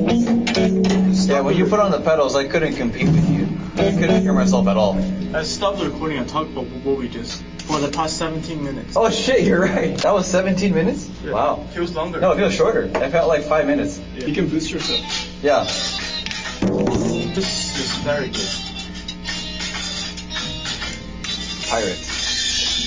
Yeah, when you put on the pedals, I couldn't compete with you. I couldn't hear myself at all. I stopped the recording and talked about what we just for the past 17 minutes. Oh shit, you're right. That was 17 minutes? Yeah. Wow. It feels longer. No, it feels shorter. I felt like 5 minutes. Yeah. You can boost yourself. Yeah. This is very good. Pirates.